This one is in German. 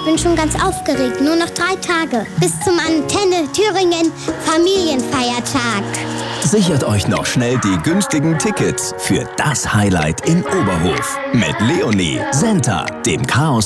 bin schon ganz aufgeregt. Nur noch 3 Tage. Bis zum Antenne Thüringen Familienfeiertag. Sichert euch noch schnell die günstigen Tickets für das Highlight in Oberhof. Mit Leonie, Senta, dem Chaos